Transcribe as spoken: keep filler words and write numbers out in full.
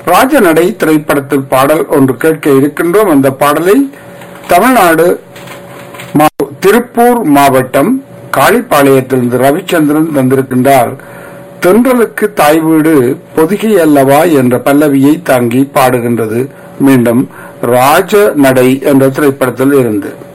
ராஜநடை திரைப்படத்தில் பாடல் ஒன்று கேட்க இருக்கின்றோம். அந்த பாடலை தமிழ்நாடு திருப்பூர் மாவட்டம் காளிப்பாளையத்திலிருந்து ரவிச்சந்திரன் தந்திருக்கின்றார். தென்றலுக்கு தாய் வீடு பொதிகை அல்லவா என்ற பல்லவியை தாங்கி பாடுகின்றது. மீண்டும் ராஜநடை என்ற திரைப்படத்தில் இருந்து